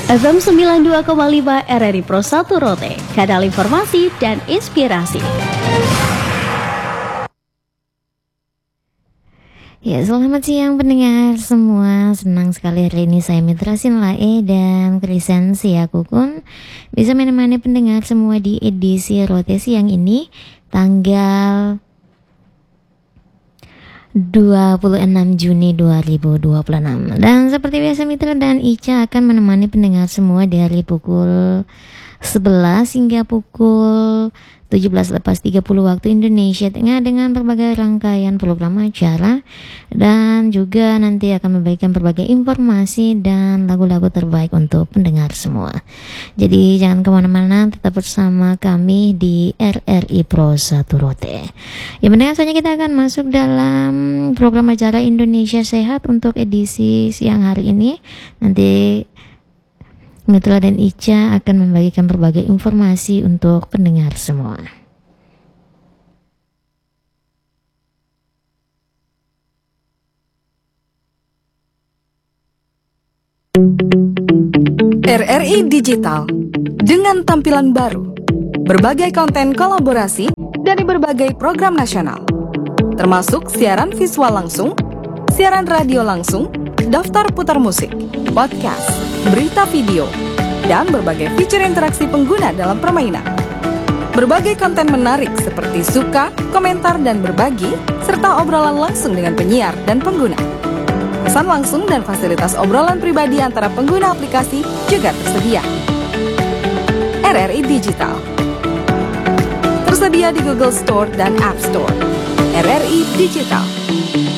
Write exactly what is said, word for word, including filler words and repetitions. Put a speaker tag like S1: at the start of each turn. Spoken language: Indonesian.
S1: F M sembilan puluh dua koma lima R R I Pro satu Rote, kanal informasi dan inspirasi.
S2: Ya, selamat siang pendengar semua. Senang sekali hari ini saya Mitra Sinlae dan Krisensia Kukun bisa menemani pendengar semua di edisi Rote siang ini, tanggal dua puluh enam Juni dua ribu dua puluh enam. Dan seperti biasa Mitra dan Ica akan menemani pendengar semua dari pukul sebelas hingga pukul tujuh belas lepas tiga puluh waktu Indonesia Tengah dengan berbagai rangkaian program acara, dan juga nanti akan memberikan berbagai informasi dan lagu-lagu terbaik untuk pendengar semua. Jadi jangan kemana-mana, tetap bersama kami di R R I Pro satu Rote. Ya mendengar saja, kita akan masuk dalam program acara Indonesia Sehat untuk edisi siang hari ini. Nanti Mitra dan Ica akan membagikan berbagai informasi untuk pendengar semua.
S3: R R I Digital dengan tampilan baru, berbagai konten kolaborasi dari berbagai program nasional, termasuk siaran visual langsung, siaran radio langsung, daftar putar musik, podcast, berita video, dan berbagai fitur interaksi pengguna dalam permainan. Berbagai konten menarik seperti suka, komentar, dan berbagi, serta obrolan langsung dengan penyiar dan pengguna. Pesan langsung dan fasilitas obrolan pribadi antara pengguna aplikasi juga tersedia. R R I Digital tersedia di Google Store dan App Store. R R I Digital.